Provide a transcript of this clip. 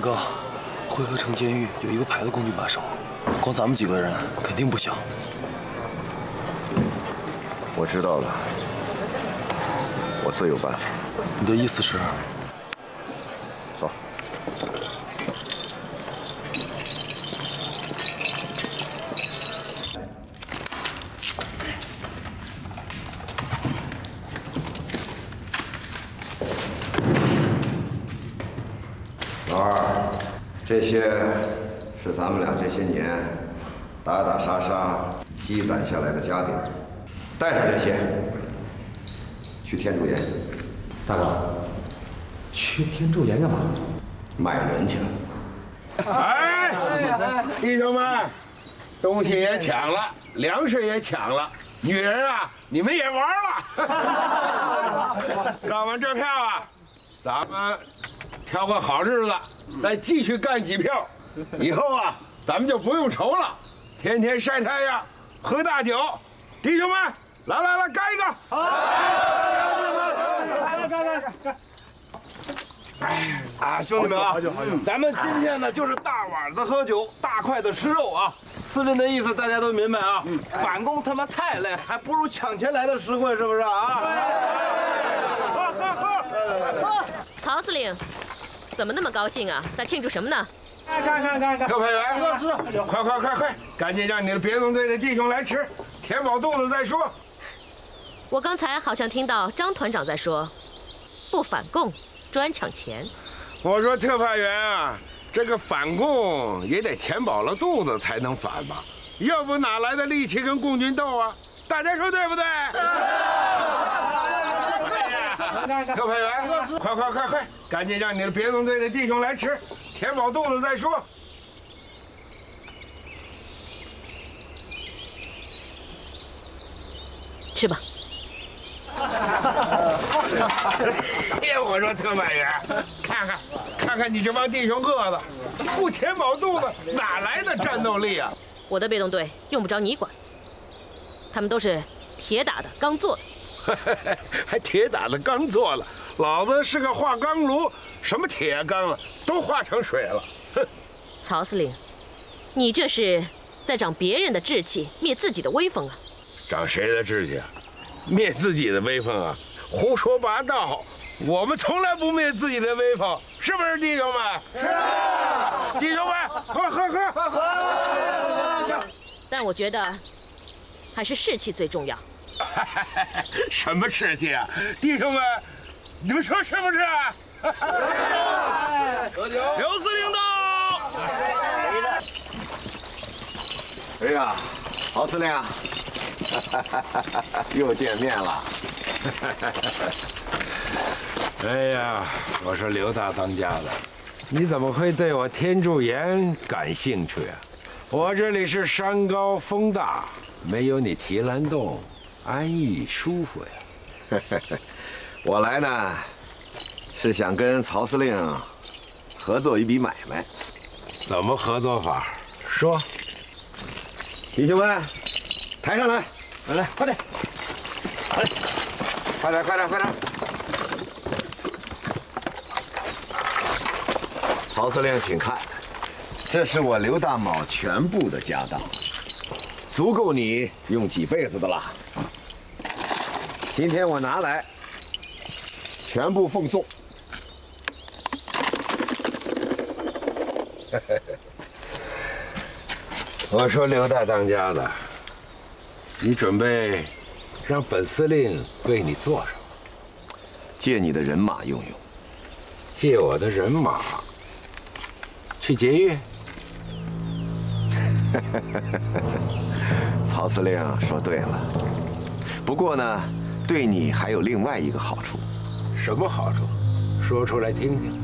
哥，汇合城监狱有一个排的共军把守，光咱们几个人肯定不行。 我知道了，我自有办法。 你的意思是？ 走。老二，这些是咱们俩这些年打打杀杀积攒下来的家底儿，带上这些去天柱岩。 大哥，去天柱岩干嘛？ 买人去了。 哎，弟兄们，东西也抢了，粮食也抢了，女人啊，你们也玩了。干完这票啊，咱们挑个好日子，再继续干几票。以后啊，咱们就不用愁了，天天晒太阳，喝大酒。弟兄们，来，干一个！好，干！哎啊，兄弟们啊，咱们今天呢就是大碗子喝酒，大块的吃肉啊。司令的意思大家都明白啊。反攻他妈太累，还不如抢钱来的实惠，是不是啊？喝！ 曹司令，怎么那么高兴啊？在庆祝什么呢？ 看！特派员，快，赶紧让你的别动队的弟兄来吃，填饱肚子再说。 我刚才好像听到张团长在说，不反共。专抢钱， 我说特派员啊，这个反共也得填饱了肚子才能反吧，要不哪来的力气跟共军斗啊？大家说对不对？特派员，快，赶紧让你的别动队的弟兄来吃，填饱肚子再说。 吃吧。 我说特派员，看看你这帮弟兄饿的，不填饱肚子哪来的战斗力啊？ 我的别动队用不着你管，他们都是铁打的刚做的。 还铁打的刚做了，老子是个化钢炉，什么铁钢啊，都化成水了。哼！ 曹司令，你这是在长别人的志气，灭自己的威风啊！ 长谁的志气啊？灭自己的威风啊！胡说八道！我们从来不灭自己的威风，是不是弟兄们？是。弟兄们，喝！ 但我觉得还是士气最重要。 什么士气啊？弟兄们，你们说是不是？喝酒！ 刘司令到！ 哎呀，曹司令啊，又见面了。 哎呀，我说刘大当家的，你怎么会对我天柱岩感兴趣啊？我这里是山高风大，没有你提篮洞安逸舒服呀。 我来呢，是想跟曹司令合作一笔买卖。 怎么合作法？说。 弟兄们，抬上来， 来，快点， 快点！曹司令，请看，这是我刘大卯全部的家当，足够你用几辈子的了。今天我拿来，全部奉送。 我说刘大当家的，你准备让本司令为你做什么？ 借你的人马用用。 借我的人马去劫狱？ 曹司令说对了，不过呢，对你还有另外一个好处。 什么好处？说出来听听。